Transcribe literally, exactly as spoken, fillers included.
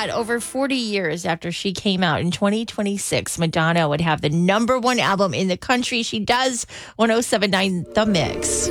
that over forty years after she came out in twenty twenty-six, Madonna would have the number one album in the country. She does. one oh seven point nine The Mix.